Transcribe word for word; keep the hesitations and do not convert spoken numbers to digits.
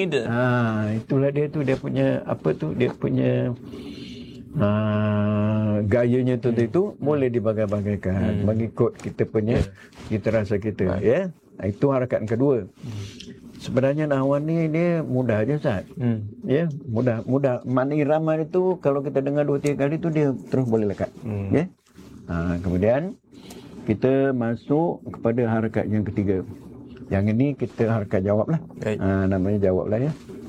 Ah, itulah dia tu, dia punya apa tu, dia punya ah, gayanya tu hmm. itu boleh dibagai-bagaikan hmm. mengikut kita punya yeah. kita rasa kita right. ya. Itu harakat yang kedua. Hmm. Sebenarnya nahwan ni dia mudah aja Ustaz. Hmm. Ya, mudah mudah. Makna irama itu kalau kita dengar dua tiga kali tu dia terus boleh lekat. Hmm. Ya. Ha, kemudian kita masuk kepada harakat yang ketiga. Yang ini kita harakat jawab lah. Ha, namanya jawab lah ya.